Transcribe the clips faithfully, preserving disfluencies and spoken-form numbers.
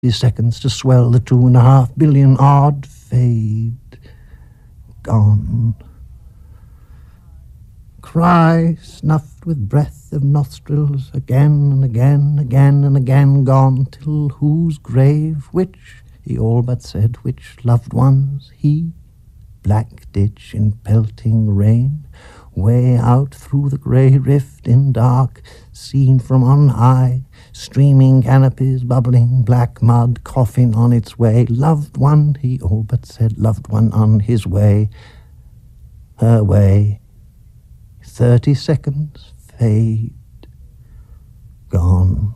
seconds to swell the two and a half billion odd fade. Gone. Cry snuffed with breath of nostrils, again and again, again and again gone, till whose grave, which, he all but said, which loved ones, he, black ditch in pelting rain, way out through the grey rift in dark, seen from on high, streaming canopies, bubbling black mud, coffin on its way, loved one, he all but said, loved one on his way, her way, thirty seconds fade, gone.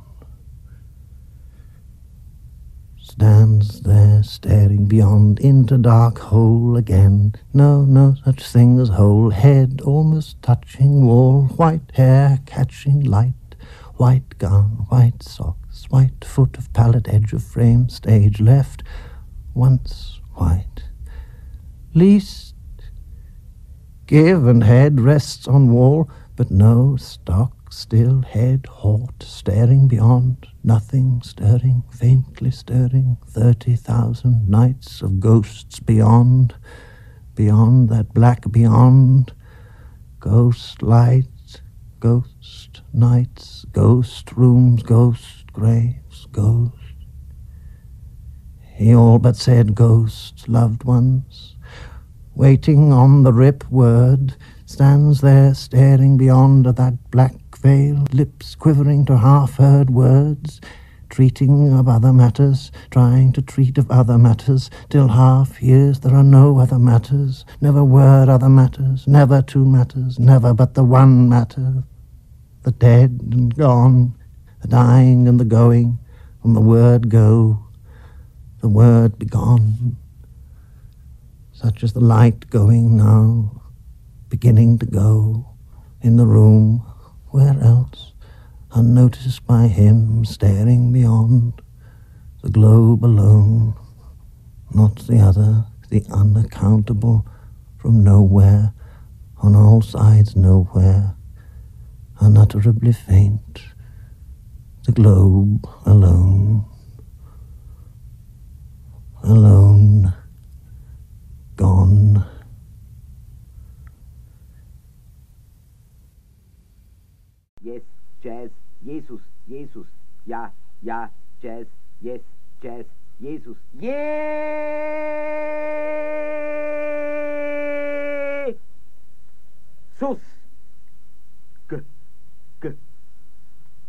Stands there staring beyond into dark hole again. No, no such thing as hole. Head almost touching wall. White hair catching light. White gown, white socks. White foot of pallet edge of frame. Stage left. Once white. Least. Give and head rests on wall. But no stock. Still head, haut, staring beyond, nothing stirring, faintly stirring, thirty thousand nights of ghosts beyond, beyond that black beyond, ghost lights, ghost nights, ghost rooms, ghost graves, ghost. He all but said ghosts, loved ones, waiting on the rip word, stands there staring beyond that black veil, lips quivering to half-heard words, treating of other matters, trying to treat of other matters, till half hears there are no other matters, never were other matters, never two matters, never but the one matter, the dead and gone, the dying and the going, from the word go, the word begone, such as the light going now, beginning to go, in the room, where else, unnoticed by him, staring beyond, the globe alone, not the other, the unaccountable, from nowhere, on all sides nowhere, unutterably faint, the globe alone, alone, gone. Yes, Jazz, Jesus, Jesus, ja, ja, Jazz, yes, Jazz, Jesus, yeah!